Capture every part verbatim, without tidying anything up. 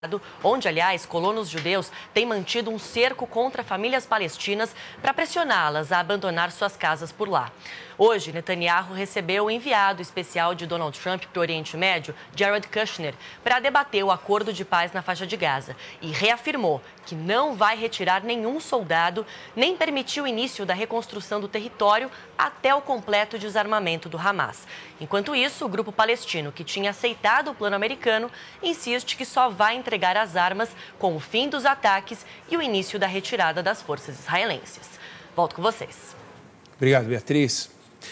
onde, aliás, colonos judeus têm mantido um cerco contra famílias palestinas para pressioná-las a abandonar suas casas por lá. Hoje, Netanyahu recebeu o enviado especial de Donald Trump para o Oriente Médio, Jared Kushner, para debater o acordo de paz na faixa de Gaza e reafirmou que não vai retirar nenhum soldado nem permitir o início da reconstrução do território até o completo desarmamento do Hamas. Enquanto isso, o grupo palestino, que tinha aceitado o plano americano, insiste que só vai entregar as armas com o fim dos ataques e o início da retirada das forças israelenses. Volto com vocês. Obrigado, Beatriz.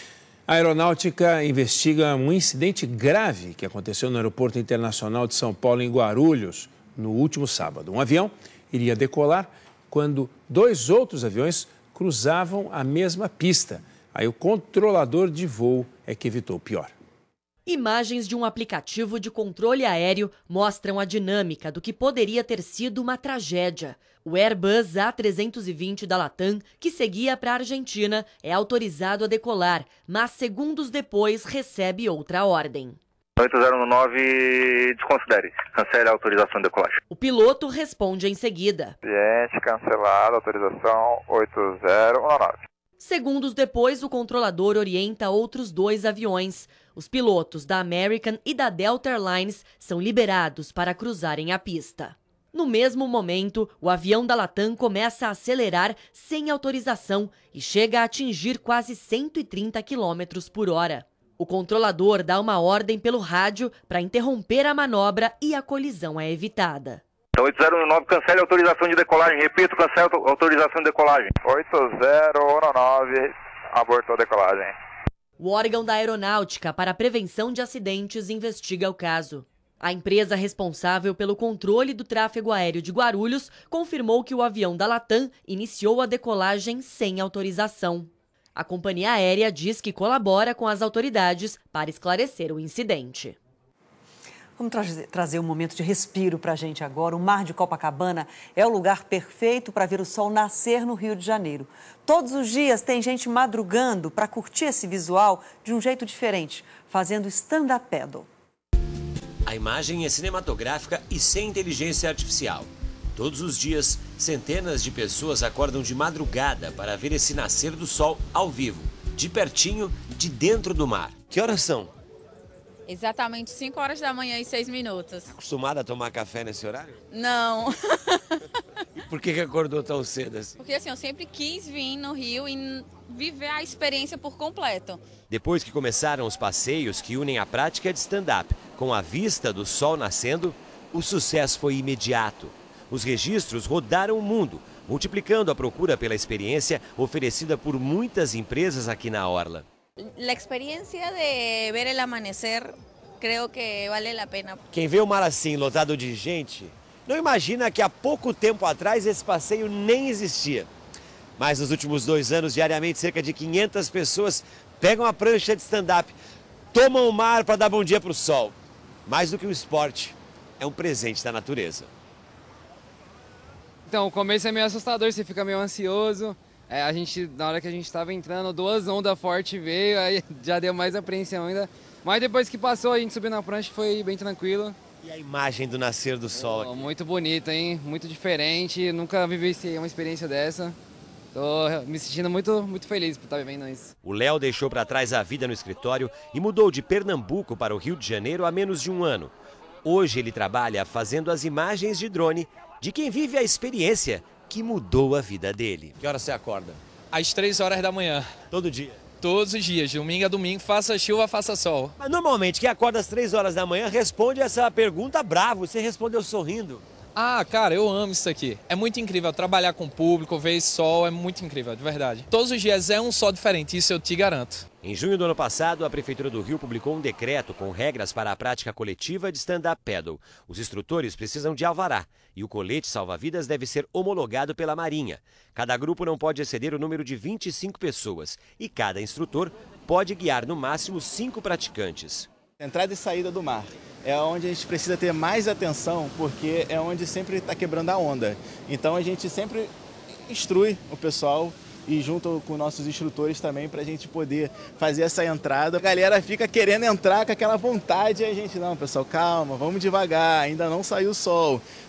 A Aeronáutica investiga um incidente grave que aconteceu no Aeroporto Internacional de São Paulo, em Guarulhos, no último sábado. Um avião iria decolar quando dois outros aviões cruzavam a mesma pista. Aí o controlador de voo é que evitou o pior. Imagens de um aplicativo de controle aéreo mostram a dinâmica do que poderia ter sido uma tragédia. O Airbus A trezentos e vinte da Latam, que seguia para a Argentina, é autorizado a decolar, mas segundos depois recebe outra ordem. oito zero nove, desconsidere. Cancele a autorização de decolagem. O piloto responde em seguida. Cliente, cancelada, autorização oito zero nove. Segundos depois, o controlador orienta outros dois aviões. Os pilotos da American e da Delta Airlines são liberados para cruzarem a pista. No mesmo momento, o avião da Latam começa a acelerar sem autorização e chega a atingir quase cento e trinta quilômetros por hora. O controlador dá uma ordem pelo rádio para interromper a manobra e a colisão é evitada. oito zero nove, cancele a autorização de decolagem. Repito, cancele a autorização de decolagem. oito zero nove, abortou a decolagem. O órgão da Aeronáutica para a Prevenção de Acidentes investiga o caso. A empresa responsável pelo controle do tráfego aéreo de Guarulhos confirmou que o avião da Latam iniciou a decolagem sem autorização. A companhia aérea diz que colabora com as autoridades para esclarecer o incidente. Vamos trazer, trazer um momento de respiro para a gente agora. O Mar de Copacabana é o lugar perfeito para ver o sol nascer no Rio de Janeiro. Todos os dias tem gente madrugando para curtir esse visual de um jeito diferente, fazendo stand-up paddle. A imagem é cinematográfica e sem inteligência artificial. Todos os dias, centenas de pessoas acordam de madrugada para ver esse nascer do sol ao vivo, de pertinho, de dentro do mar. Que horas são? Exatamente cinco horas da manhã e seis minutos. Acostumada a tomar café nesse horário? Não. E por que que acordou tão cedo assim? Porque assim, eu sempre quis vir no Rio e viver a experiência por completo. Depois que começaram os passeios que unem a prática de stand-up com a vista do sol nascendo, o sucesso foi imediato. Os registros rodaram o mundo, multiplicando a procura pela experiência oferecida por muitas empresas aqui na Orla. A experiência de ver o amanhecer, creio que vale a pena. Quem vê o mar assim, lotado de gente, não imagina que há pouco tempo atrás esse passeio nem existia. Mas nos últimos dois anos, diariamente, cerca de quinhentas pessoas pegam a prancha de stand-up, tomam o mar para dar bom dia para o sol. Mais do que um esporte, é um presente da natureza. Então, o começo é meio assustador, você fica meio ansioso. É, a gente, na hora que a gente estava entrando, duas ondas fortes veio, aí já deu mais apreensão ainda. Mas depois que passou, a gente subiu na prancha, foi bem tranquilo. E a imagem do nascer do sol aqui? Oh, muito bonita, hein? Muito diferente, nunca vivenciei uma experiência dessa. Tô me sentindo muito, muito feliz por estar vivendo isso. O Léo deixou para trás a vida no escritório e mudou de Pernambuco para o Rio de Janeiro há menos de um ano. Hoje ele trabalha fazendo as imagens de drone de quem vive a experiência que mudou a vida dele. Que hora você acorda? Às três horas da manhã. Todo dia? Todos os dias, domingo a domingo, faça chuva, faça sol. Mas normalmente quem acorda às três horas da manhã responde essa pergunta bravo, você respondeu sorrindo. Ah, cara, eu amo isso aqui. É muito incrível trabalhar com o público, ver esse sol, é muito incrível, de verdade. Todos os dias é um sol diferente, isso eu te garanto. Em junho do ano passado, a Prefeitura do Rio publicou um decreto com regras para a prática coletiva de stand-up paddle. Os instrutores precisam de alvará e o colete salva-vidas deve ser homologado pela Marinha. Cada grupo não pode exceder o número de vinte e cinco pessoas e cada instrutor pode guiar no máximo cinco praticantes. Entrada e saída do mar é onde a gente precisa ter mais atenção, porque é onde sempre está quebrando a onda. Então a gente sempre instrui o pessoal e junto com nossos instrutores também para a gente poder fazer essa entrada. A galera fica querendo entrar com aquela vontade e a gente, não, pessoal, calma, vamos devagar, ainda não saiu o sol.